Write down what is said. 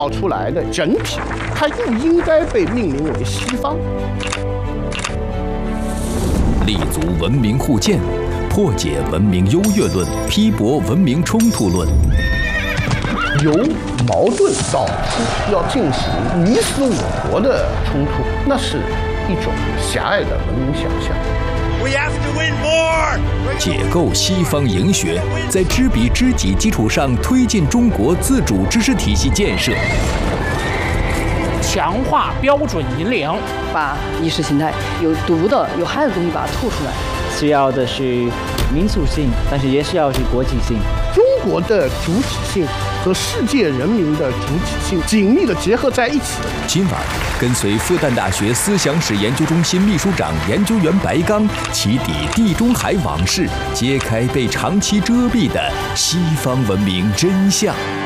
出来的整体，它又应该被命名为西方。 立足文明互鉴，破解文明优越论，批驳文明冲突论。 由矛盾导出要进行你死我活的冲突，那是一种狭隘的文明想象。 解构西方营学，在知彼知己基础上推进中国自主知识体系建设， 强化标准引领， 把意识形态有毒的、有害的东西把它吐出来。 需要的是民族性，但是也需要是国际性。 中国的主体性和世界人民的主体性紧密地结合在一起。 今晚跟随复旦大学思想史研究中心秘书长研究员白刚起底地中海往事，揭开被长期遮蔽的西方文明真相。